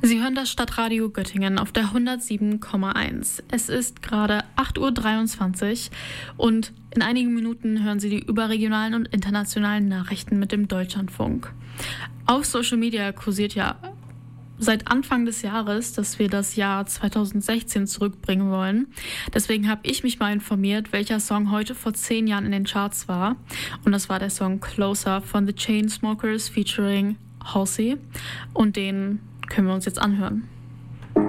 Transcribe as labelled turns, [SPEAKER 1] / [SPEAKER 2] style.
[SPEAKER 1] Sie hören das Stadtradio Göttingen auf der 107,1. Es ist gerade 8:23 Uhr und in einigen Minuten hören Sie die überregionalen und internationalen Nachrichten mit dem Deutschlandfunk. Auf Social Media kursiert ja seit Anfang des Jahres, dass wir das Jahr 2016 zurückbringen wollen. Deswegen habe ich mich mal informiert, welcher Song heute vor 10 Jahren in den Charts war. Und das war der Song Closer von The Chainsmokers featuring Halsey. Und den können wir uns jetzt anhören.